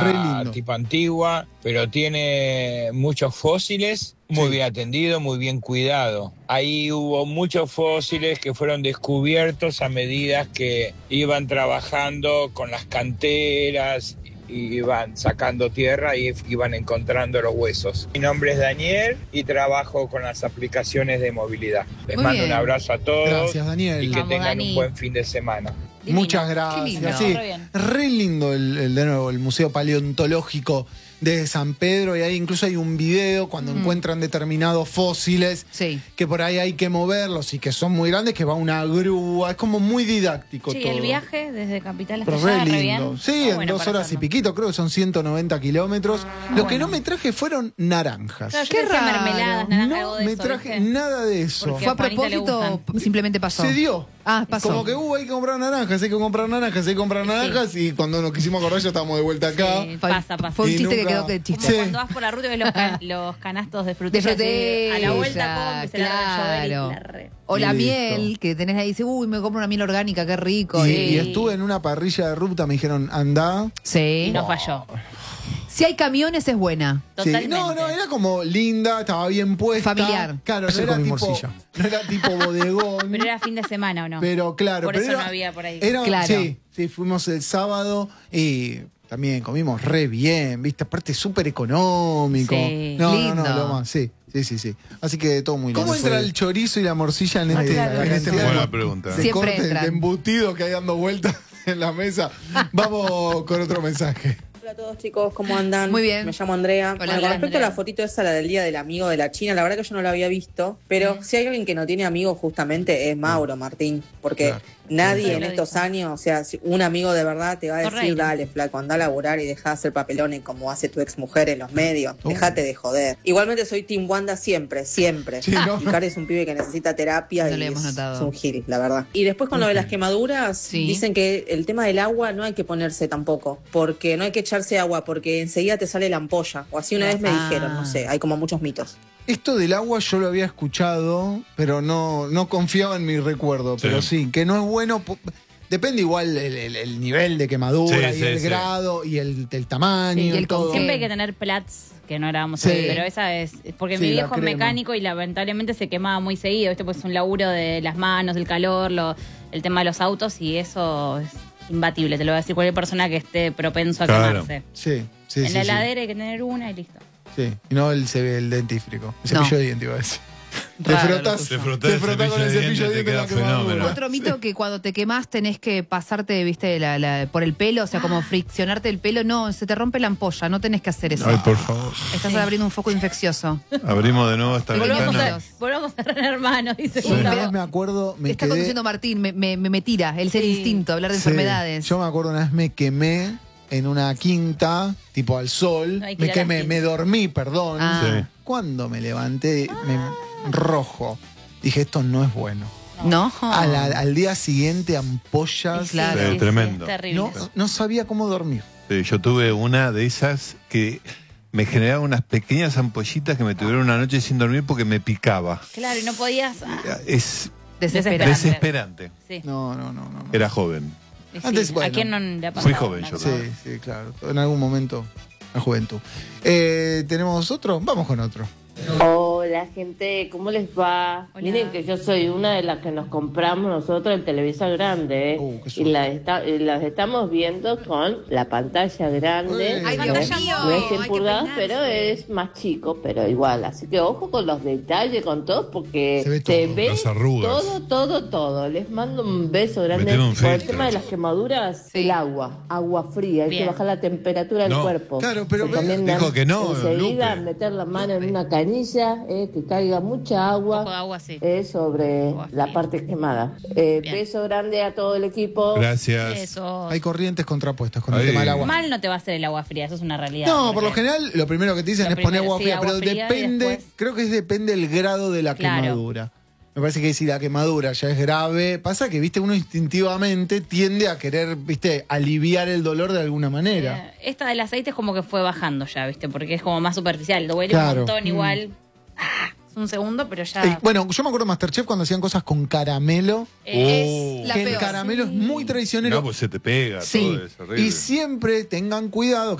casa tipo antigua, pero tiene muchos fósiles, muy bien atendido, muy bien cuidado. Ahí hubo muchos fósiles que fueron descubiertos a medida que iban trabajando con las canteras, iban sacando tierra y iban encontrando los huesos. Mi nombre es Daniel y trabajo con las aplicaciones de movilidad. Les mando un abrazo a todos. Gracias, Daniel. Y que Vamos, tengan Dani. un buen fin de semana. Divino. Muchas gracias. Qué lindo. Sí, Re bien. re lindo de nuevo el Museo Paleontológico de San Pedro, y ahí incluso hay un video cuando encuentran determinados fósiles que por ahí hay que moverlos y que son muy grandes, que va una grúa, es como muy didáctico todo. Sí, el viaje desde Capital hasta Pero allá, re re lindo. bien. Sí, Está en bueno 2 para horas hacerlo. y piquito, creo que son 190 kilómetros. Lo que no me traje fueron naranjas. Claro, yo Qué decía raro. mermeladas, naranja, algo No de me eso, traje ¿viste? nada de eso. Porque ¿Fue a Juanita le propósito o gustan. simplemente pasó? Se dio. Ah, pasó. Como que hay que comprar naranjas, hay que comprar naranjas, hay que comprar naranjas, y cuando nos quisimos acordar ya estábamos de vuelta acá. Sí, pasa. Fue un Y chiste que nunca- quedó que chiste. Como Sí. cuando vas por la ruta y ves los canastos de frutillas. De A la vuelta, frutilla, como que se larga a llover y claro. la re. O la Listo. miel, que tenés ahí, dice, uy, me compro una miel orgánica, qué rico. Y estuve en una parrilla de ruta, me dijeron, anda. Sí. Y no falló. Si hay camiones es buena. Sí. Totalmente. No, era como linda, estaba bien puesta. Familiar. Claro, Ayer comí morcilla. no era tipo bodegón. Pero era fin de semana, ¿o no? Pero claro, Por pero eso era- no había por ahí. Claro. Sí, fuimos el sábado y también comimos re bien, ¿viste? Aparte súper económico. Sí. No, Lindo. lo más, sí. Así que todo muy lindo. ¿Cómo Fue- entra el chorizo y la morcilla en este, claro. en este Buena momento pregunta. de Siempre corte, entran. de embutido que hay dando vueltas en la mesa? Vamos con otro mensaje. Hola a todos, chicos, ¿cómo andan? Muy bien. Me llamo Andrea. Bueno, con respecto Andrea. a la fotito esa, la del día del amigo de la China, la verdad que yo no la había visto, pero si hay alguien que no tiene amigos justamente es Mauro Martín, porque Claro. nadie Sí, en lo estos dijo. años, o sea, si un amigo de verdad te va a decir, Correcto. dale, flaco, anda a laburar y deja de hacer papelones como hace tu ex mujer en los medios, dejate de joder. Igualmente soy Team Wanda siempre. Sí, ¿no? Icar es un pibe que necesita terapia No y le hemos es notado. un gil, la verdad. Y después con lo de las quemaduras, Sí. dicen que el tema del agua no hay que ponerse tampoco, porque no hay que echarse agua, porque enseguida te sale la ampolla. O así una vez me Ah. dijeron, no sé, hay como muchos mitos. Esto del agua yo lo había escuchado, pero no confiaba en mi recuerdo. Sí. Pero sí, que no es bueno. Depende igual el nivel de quemadura Sí, y el sí. grado y el tamaño. Sí, y el todo. Siempre hay que tener plats, que no grabamos Sí. hoy, pero esa es. Porque Sí, mi la viejo es crema. mecánico y lamentablemente se quemaba muy seguido, ¿viste? Pues es un laburo de las manos, del calor, el tema de los autos, y eso es imbatible. Te lo va a decir cualquier persona que esté propenso a Claro. quemarse. Sí. En la heladera hay que tener una y listo. Sí, y no el dentífrico. El No. cepillo de dientes, iba a decir. Te Raro, frotás, Te frotás el con el cepillo de cepillo de dientes, te dientes en la queda fenómeno. quemadura. Otro mito que cuando te quemás tenés que pasarte, viste, por el pelo, o sea, como friccionarte el pelo. No, se te rompe la ampolla, no tenés que hacer eso. Ay, por favor. Estás abriendo un foco infeccioso. Abrimos de nuevo esta Volvamos ventana. a, volvamos a Ren Hermanos, dice Una Gustavo. vez me acuerdo, me Está quedé. conduciendo Martín, me tira, el ser Sí. instinto, hablar de Sí, enfermedades. Yo me acuerdo una vez me quemé en una quinta, tipo al sol. No hay que Me ir a las quemé, quintas. me dormí, perdón. Ah. Sí. Cuando me levanté, rojo. Dije, esto no es bueno. ¿No? Al día siguiente, ampollas. Claro. Sí, tremendo. Es terrible. No, no sabía cómo dormir. Sí, yo tuve una de esas que me generaba unas pequeñas ampollitas que me tuvieron una noche sin dormir porque me picaba. Claro, y no podías. Es Desesperante. desesperante. Sí. No. Era joven. Y sí, Antes, bueno. ¿a quién no le ha pasado? Fui joven una yo. cosa? Sí, claro. En algún momento, la juventud. ¿Tenemos otro? Vamos con otro. Hola gente, ¿cómo les va? Hola. Miren que yo soy una de las que nos compramos nosotros el televisor grande, Qué y suerte. las estamos viendo con la pantalla grande. Ay, no Dios es, mío, no es 100 hay que pulgadas, peinarse. pero es más chico, pero igual. Así que ojo con los detalles, con todo, porque Se ve se todo, ve las arrugas. todo. Les mando un beso grande. Meteme un Por el filtro. tema de las quemaduras, Sí. el agua fría, hay Bien. que bajar la temperatura del No. cuerpo. Claro, pero Se recomiendan dijo que no, enseguida Lupe. meter la mano en una canilla, que caiga mucha agua, Poco de agua, sí. sobre Agua la fría. parte quemada. Bien. Beso grande a todo el equipo. Gracias. Eso. Hay corrientes contrapuestas con el Ahí. tema del agua. Mal no te va a hacer el agua fría, eso es una realidad. No, por lo porque- general, lo primero que te dicen Lo es poner primero, agua sí, fría, agua pero fría y depende, después- creo que depende el grado de la Claro. quemadura. Me parece que si la quemadura ya es grave, pasa que, viste, uno instintivamente tiende a querer, viste, aliviar el dolor de alguna manera. Esta del aceite es como que fue bajando ya, ¿viste? Porque es como más superficial. Duele Claro. un montón igual. Es un segundo, pero ya. Bueno, yo me acuerdo de Masterchef cuando hacían cosas con caramelo. Es la Que el peor. caramelo es muy traicionero. No, pues se te pega Sí. todo, es horrible. Y siempre tengan cuidado.